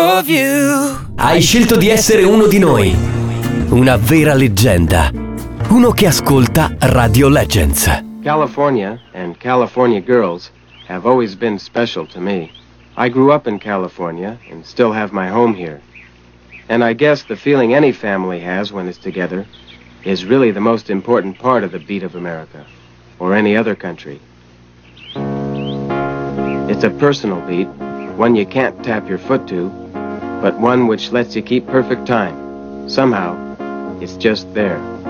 of you. Hai scelto di essere uno di noi, una vera leggenda, uno che ascolta Radio Legends. California and California girls have always been special to me. I grew up in California and still have my home here. And I guess the feeling any family has when it's together is really the most important part of the beat of America, or any other country. It's a personal beat, one you can't tap your foot to, but one which lets you keep perfect time. Somehow, it's just there.